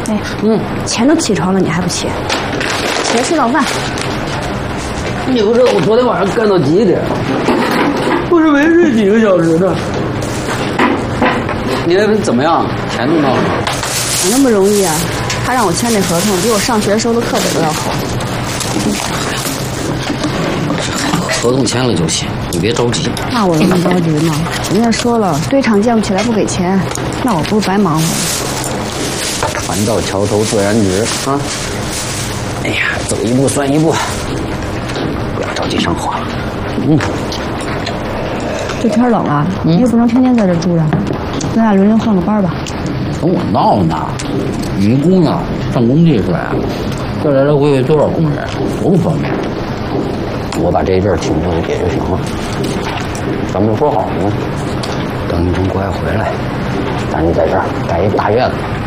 哎，钱都起床了，你还不起？起来吃早饭。 你不知道我昨天晚上干到几点？不是没睡几个小时呢。你那边怎么样？钱弄到了吗？ 哪那么容易啊？他让我签那合同，比我上学时候的课本都要厚。 合同签了就行，你别着急。 那我有那么着急吗？人家说了，堆场建不起来不给钱，那我不是白忙活了？ 船到桥头自然直啊！哎呀，走一步算一步，不要着急上火。 这天冷了，你也不能天天在这住着，咱俩轮流换个班吧。 跟我闹呢！你们姑娘上工地睡，这来来回回多少工人，多不方便。我把这一阵请过去也就行了。咱们说好了吗？等你从国外回来，咱就在这儿盖一大院子。